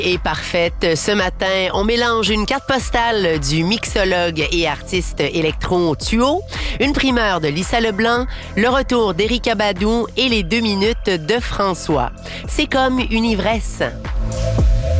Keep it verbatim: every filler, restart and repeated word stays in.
Et parfaite. Ce matin, on mélange une carte postale du mixologue et artiste électro Tuo, une primeur de Lisa Leblanc, le retour d'Erykah Badu et les deux minutes de François. C'est comme une ivresse.